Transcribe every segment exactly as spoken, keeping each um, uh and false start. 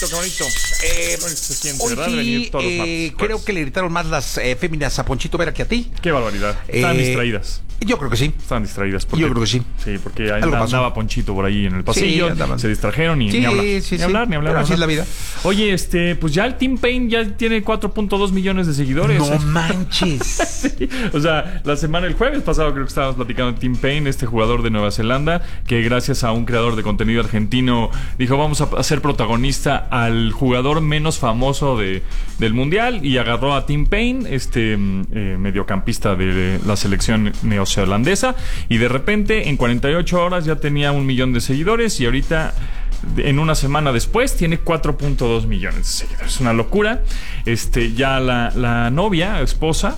qué bonito. Eh, se siente, hoy ¿verdad? sí, Venir todos los eh, martes, creo jueves. que le gritaron más las eh, féminas a Ponchito Vera que a ti. Qué barbaridad. Estaban Eh, distraídas. Yo creo que sí. Estaban distraídas. Porque, Yo creo que sí. Sí, porque ahí Algo pasó. andaba Ponchito por ahí en el pasillo. Sí, andaban. Se distrajeron y Sí, ni hablar. sí, ni sí. hablar, ni hablar. Pero ni así es hablar. la vida. Oye, este, pues ya el Team Pain ya tiene cuatro punto dos millones de seguidores. No manches. Sí, o sea, la semana, el jueves pasado creo que estábamos platicando de Tim Paine, este jugador de Nueva Zelanda, que gracias a un creador de contenido argentino dijo, vamos a hacer protagonista al jugador menos famoso de, del mundial, y agarró a Tim Paine, este eh, mediocampista de la selección neozelandesa, y de repente en cuarenta y ocho horas ya tenía un millón de seguidores, y ahorita en una semana después tiene cuatro punto dos millones de seguidores. Es una locura. Este, ya la, la novia, esposa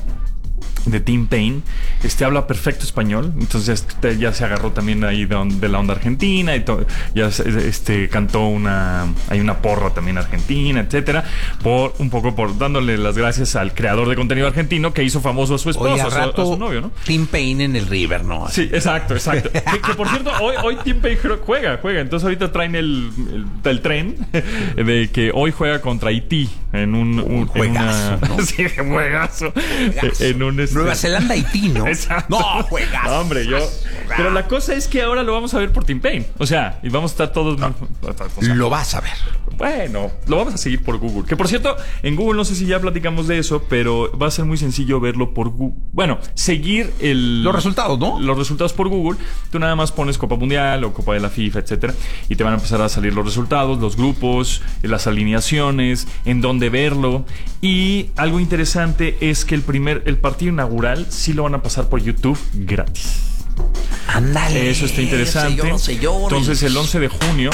de Tim Paine, este, habla perfecto español, entonces este, ya se agarró también ahí de, de la onda argentina y to, ya este, cantó una, hay una porra también argentina, etcétera, por un poco por dándole las gracias al creador de contenido argentino que hizo famoso a su esposo, Oye, al a, su, rato, a su novio, ¿no? Tim Paine en el River, ¿no? Sí, exacto, exacto. que, que por cierto, hoy, hoy Tim Paine juega, juega. Entonces ahorita traen el, el, el tren de que hoy juega contra Haití en un, un, un juegazo, en una, ¿no? sí, juegazo. Juegazo. En un este... Nueva Zelanda, Haití, ¿no? Exacto. No, juegas. No, hombre, yo. Pero la cosa es que ahora lo vamos a ver por Tim Paine. O sea, y vamos a estar todos. No. O sea, lo vas a ver. Bueno, lo vamos a seguir por Google. Que por cierto, en Google no sé si ya platicamos de eso, pero va a ser muy sencillo verlo por Google. Bueno, seguir el. Los resultados, ¿no? Los resultados por Google. Tú nada más pones Copa Mundial o Copa de la FIFA, etcétera, y te van a empezar a salir los resultados, los grupos, las alineaciones, en dónde verlo. Y algo interesante es que el primer, el partido inaugural sí lo van a pasar por YouTube gratis. Ándale. Eso está interesante. Señor, señor. Entonces, el once de junio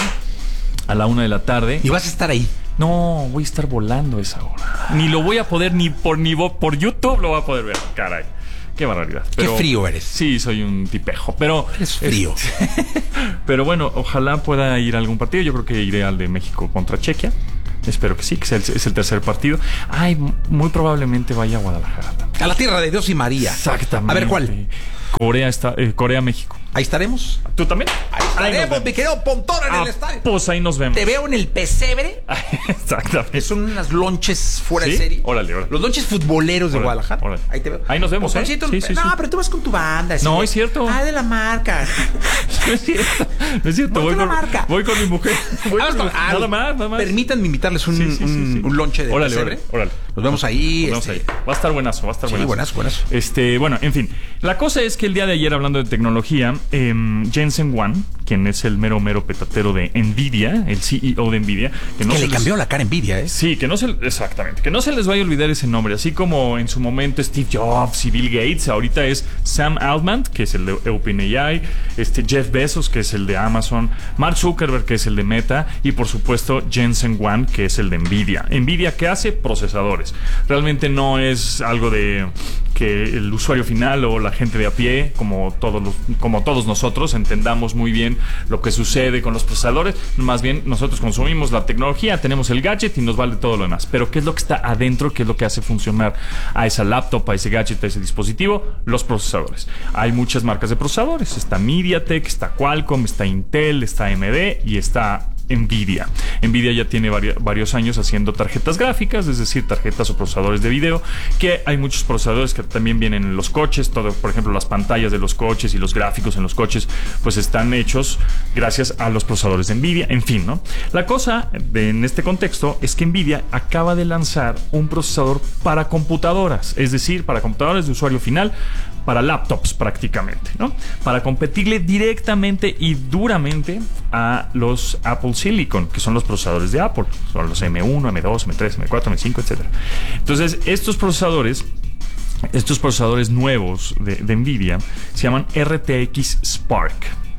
a la una de la tarde. Y vas a estar ahí. No, voy a estar volando esa hora. Ni lo voy a poder, ni por ni vo- por YouTube lo voy a poder ver. Caray. Qué barbaridad. Pero, Qué frío eres. Sí, soy un tipejo. Pero. Eres frío. Es, pero bueno, ojalá pueda ir a algún partido. Yo creo que iré al de México contra Chequia. Espero que sí, que es el, es el tercer partido. Ay, muy probablemente vaya a Guadalajara. A la tierra de Dios y María. Exactamente. A ver, ¿cuál? Corea, está, eh, Corea, México. Ahí estaremos. ¿Tú también? Ahí estaremos, mi querido Pontón, en ah, el estadio. Pues ahí nos vemos. Te veo en el pesebre. Exactamente. Son unas lonches fuera ¿Sí? de serie. Órale, órale. Los lonches futboleros de Órale, Guadalajara. órale. Ahí te veo. Ahí nos vemos, Ponchoncito, ¿eh? Sí, sí, no, sí. pero tú vas con tu banda. así No, de, es cierto. Ah, de la marca. No es cierto. No es cierto. Voy Voy, con con, la marca. voy con mi mujer. Voy Vamos con con- mi- ah, nada más, nada más. Permítanme invitarles un, Sí, sí, sí, un, sí. un lonche de Órale, pesebre. órale, órale. Nos vemos ahí. Nos vemos este, ahí. Va a estar buenazo, va a estar Sí, buenazo. buenazo, buenazo. Este, bueno, en fin. La cosa es que el día de ayer, hablando de tecnología, eh, Jensen Huang, quien es el mero mero petatero de Nvidia, el C E O de Nvidia, que, no que se le les- cambió la cara a Nvidia, ¿eh? Sí, que no se exactamente, que no se les vaya a olvidar ese nombre, así como en su momento Steve Jobs y Bill Gates, ahorita es Sam Altman, que es el de OpenAI, este Jeff Bezos, que es el de Amazon, Mark Zuckerberg, que es el de Meta, y por supuesto Jensen Huang, que es el de Nvidia. Nvidia, ¿qué hace? Procesadores. Realmente no es algo de que el usuario final o la gente de a pie, como todos los, como todos nosotros, entendamos muy bien lo que sucede con los procesadores. Más bien nosotros consumimos la tecnología, tenemos el gadget y nos vale todo lo demás. Pero ¿qué es lo que está adentro? ¿Qué es lo que hace funcionar a esa laptop, a ese gadget, a ese dispositivo? Los procesadores. Hay muchas marcas de procesadores. Está MediaTek, está Qualcomm, está Intel, está A M D y está Nvidia. Nvidia ya tiene vari- varios años haciendo tarjetas gráficas, es decir, tarjetas o procesadores de video, que hay muchos procesadores que también vienen en los coches, todo, por ejemplo, las pantallas de los coches y los gráficos en los coches, pues están hechos gracias a los procesadores de Nvidia, en fin, ¿no? La cosa de, en este contexto es que Nvidia acaba de lanzar un procesador para computadoras, es decir, para computadoras de usuario final, para laptops prácticamente, ¿no? Para competirle directamente y duramente a los Apple Silicon, que son los procesadores de Apple, son los M uno, M dos, M tres, M cuatro, M cinco, etcétera. Entonces, estos procesadores estos procesadores nuevos de, de Nvidia se llaman R T X Spark.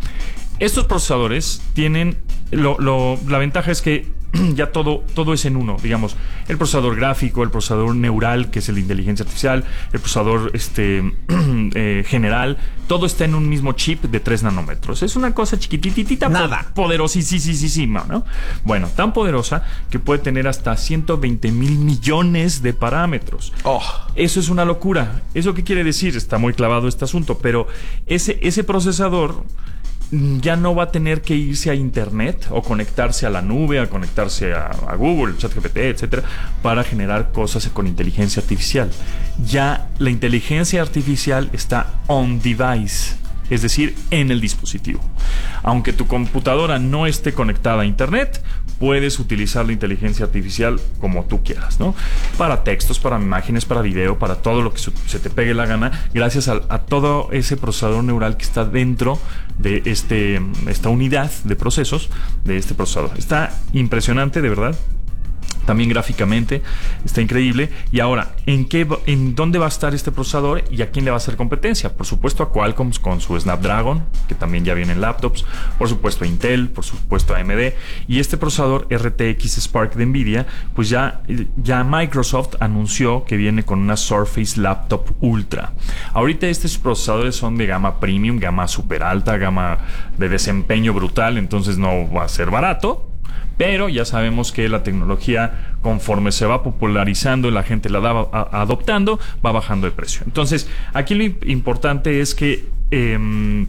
Estos procesadores tienen lo, lo, la ventaja es que ya todo, todo es en uno, digamos, el procesador gráfico, el procesador neural, que es el de inteligencia artificial, el procesador este, eh, general, todo está en un mismo chip de tres nanómetros. Es una cosa chiquititita, nada poderosísima, ¿no? Bueno, tan poderosa que puede tener hasta ciento veinte mil millones de parámetros. Oh. Eso es una locura. ¿Eso qué quiere decir? Está muy clavado este asunto, pero ese, ese procesador ya no va a tener que irse a internet o conectarse a la nube, a conectarse a, a Google, ChatGPT, etcétera, para generar cosas con inteligencia artificial. Ya la inteligencia artificial está on device, es decir, en el dispositivo. Aunque tu computadora no esté conectada a internet, puedes utilizar la inteligencia artificial como tú quieras, ¿no? Para textos, para imágenes, para video, para todo lo que se te pegue la gana, gracias a, a todo ese procesador neural que está dentro de este, esta unidad de procesos de este procesador. Está impresionante, de verdad. También gráficamente está increíble. Y ahora, ¿en qué, en dónde va a estar este procesador y a quién le va a hacer competencia? Por supuesto a Qualcomm con su Snapdragon, que también ya viene en laptops. Por supuesto a Intel, por supuesto a A M D. Y este procesador R T X Spark de Nvidia, pues ya, ya Microsoft anunció que viene con una Surface Laptop Ultra. Ahorita estos procesadores son de gama premium, gama super alta, gama de desempeño brutal, entonces no va a ser barato. Pero ya sabemos que la tecnología, conforme se va popularizando y la gente la va a, adoptando, va bajando de precio. Entonces, aquí lo importante es que eh,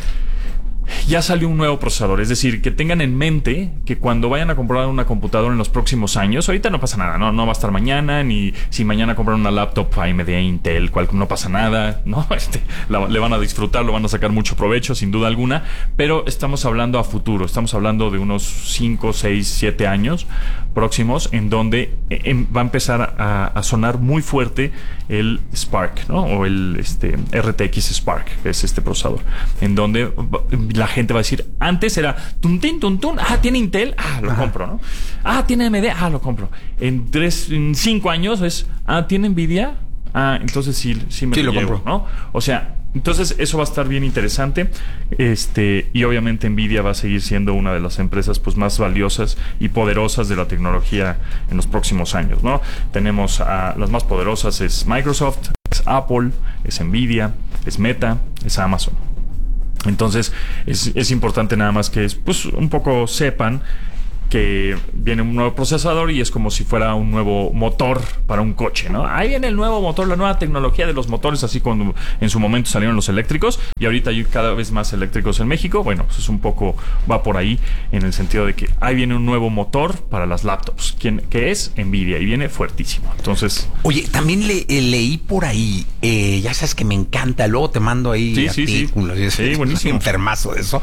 ya salió un nuevo procesador. Es decir, que tengan en mente que cuando vayan a comprar una computadora en los próximos años, ahorita no pasa nada, no, no va a estar mañana, ni si mañana compran una laptop A M D, Intel, Qualcomm, no pasa nada, ¿no? Este, la, le van a disfrutar, lo van a sacar mucho provecho, sin duda alguna, pero estamos hablando a futuro, estamos hablando de unos cinco, seis, siete años próximos, en donde eh, va a empezar a, a sonar muy fuerte el Spark, ¿no? O el este, R T X Spark, que es este procesador, en donde la gente va a decir, antes era tun, tin, tun, tun, ah, tiene Intel, ah, lo Ajá. compro, ¿no? Ah, tiene A M D, ah, lo compro. En tres, en cinco años es, ah, tiene Nvidia, ah, entonces sí, sí me sí, lo, lo llevo, compro, ¿no? O sea, entonces eso va a estar bien interesante, este, y obviamente Nvidia va a seguir siendo una de las empresas pues más valiosas y poderosas de la tecnología en los próximos años, ¿no? Tenemos a las más poderosas, es Microsoft, es Apple, es Nvidia, es Meta, es Amazon. Entonces es, es importante nada más que pues un poco sepan que viene un nuevo procesador y es como si fuera un nuevo motor para un coche, ¿no? Ahí viene el nuevo motor, la nueva tecnología de los motores, así cuando en su momento salieron los eléctricos y ahorita hay cada vez más eléctricos en México. Bueno, pues es un poco, va por ahí en el sentido de que ahí viene un nuevo motor para las laptops, que es Nvidia y viene fuertísimo. Entonces... Oye, también le, eh, leí por ahí, eh, ya sabes que me encanta, luego te mando ahí sí, artículos, sí, sí. Sí, buenísimo. Soy enfermazo de eso,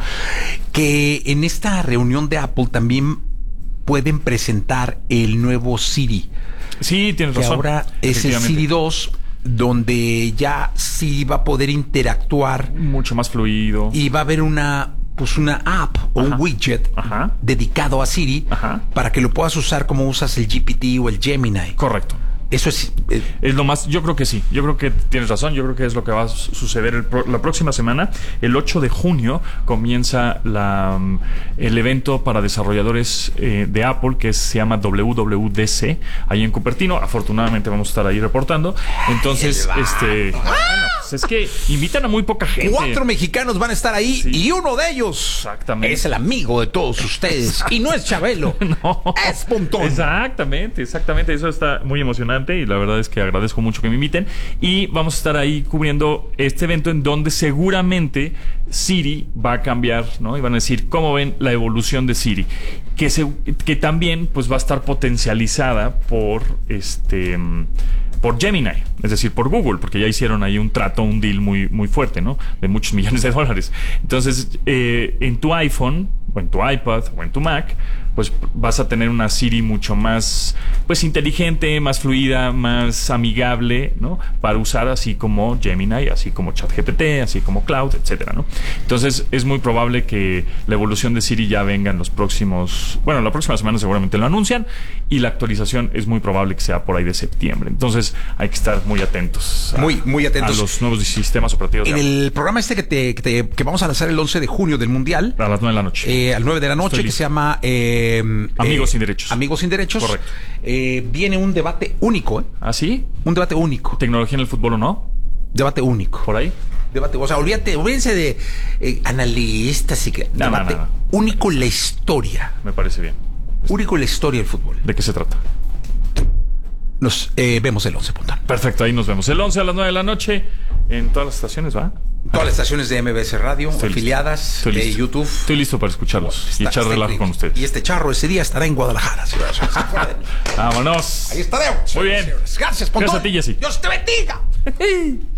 que en esta reunión de Apple también pueden presentar el nuevo Siri. Sí, tienes que razón. Ahora es el Siri dos, donde ya sí va a poder interactuar. Mucho más fluido. Y va a haber una, pues una app o Ajá. un widget Ajá. dedicado a Siri Ajá. para que lo puedas usar como usas el G P T o el Gemini. Correcto. Eso es... Eh, es lo más... Yo creo que sí. Yo creo que tienes razón. Yo creo que es lo que va a suceder el pro, la próxima semana. El ocho de junio comienza la, el evento para desarrolladores eh, de Apple, que se llama W W D C, ahí en Cupertino. Afortunadamente vamos a estar ahí reportando. Entonces, este... Bueno, pues es que invitan a muy poca gente. Cuatro mexicanos van a estar ahí sí. y uno de ellos Exactamente. es el amigo de todos ustedes. Y no es Chabelo. No. Es Pontón. Exactamente, exactamente. Eso está muy emocionante. Y la verdad es que agradezco mucho que me inviten y vamos a estar ahí cubriendo este evento en donde seguramente Siri va a cambiar, ¿no? Y van a decir cómo ven la evolución de Siri, que se, que también pues va a estar potencializada por este por Gemini, es decir, por Google, porque ya hicieron ahí un trato, un deal muy, muy fuerte, ¿no? De muchos millones de dólares. Entonces, eh, en tu iPhone, o en tu iPad, o en tu Mac, pues vas a tener una Siri mucho más, pues, inteligente, más fluida, más amigable, ¿no? Para usar así como Gemini, así como ChatGPT, así como Cloud, etcétera, ¿no? Entonces, es muy probable que la evolución de Siri ya venga en los próximos, bueno, la próxima semana seguramente lo anuncian, y la actualización es muy probable que sea por ahí de septiembre. Entonces, hay que estar muy atentos. A, muy, muy atentos. A los nuevos sistemas operativos. En el programa este que, te, que, te, que vamos a lanzar el once de junio del Mundial. A las nueve de la noche. Eh, a las nueve de la noche, Estoy que listo. se llama... Eh, Amigos eh, sin derechos. Amigos sin derechos. Correcto. Eh, viene un debate único, ¿eh? ¿Ah, sí? Un debate único. ¿Tecnología en el fútbol o no? Debate único. ¿Por ahí? Debate, o sea, olvídate, olvídense de eh, analistas y que... No, debate no, no, no. único en la historia. Me parece bien. Único en la historia del fútbol. ¿De qué se trata? Nos eh, vemos el once, Pontón. Perfecto, ahí nos vemos. El once a las nueve de la noche en todas las estaciones, ¿va? Todas las estaciones de M B S Radio, Estoy afiliadas Estoy de listo. YouTube. Estoy listo para escucharlos Está- y echar está relajo increíble. con ustedes. Y este charro ese día estará en Guadalajara. señoras y señores. Vámonos. Ahí estaremos. Muy bien. señores y señores. Gracias, Gracias Pontón. a ti, Jessy. Dios te bendiga.